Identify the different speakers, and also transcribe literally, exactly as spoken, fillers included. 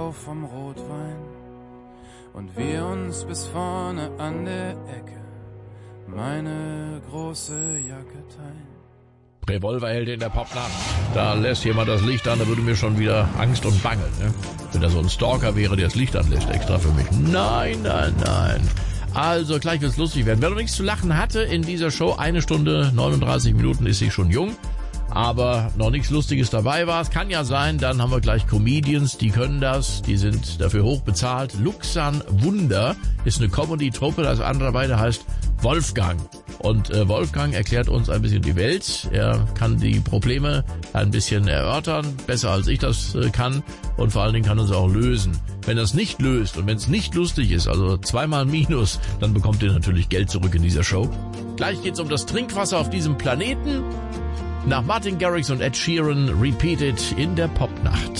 Speaker 1: Frau vom Rotwein und wir uns bis vorne an der Ecke meine große Jacke teilen.
Speaker 2: Revolverheld in der Popnacht. Da lässt jemand das Licht an, da würde mir schon wieder Angst und Bange, ne? Wenn da so ein Stalker wäre, der das Licht anlässt, extra für mich. Nein, nein, nein. Also, gleich wird's lustig werden. Wer noch nichts zu lachen hatte in dieser Show, eine Stunde, neununddreißig Minuten ist sie schon jung, aber noch nichts Lustiges dabei war. Es kann ja sein, dann haben wir gleich Comedians, die können das, die sind dafür hoch bezahlt. Luxan Wunder ist eine Comedy-Truppe, das andere dabei, der heißt Wolfgang. Und äh, Wolfgang erklärt uns ein bisschen die Welt. Er kann die Probleme ein bisschen erörtern, besser als ich das äh, kann. Und vor allen Dingen kann er sie auch lösen. Wenn er es nicht löst und wenn es nicht lustig ist, also zweimal Minus, dann bekommt ihr natürlich Geld zurück in dieser Show. Gleich geht's um das Trinkwasser auf diesem Planeten. Nach Martin Garrix und Ed Sheeran, Repeat It in der Popnacht.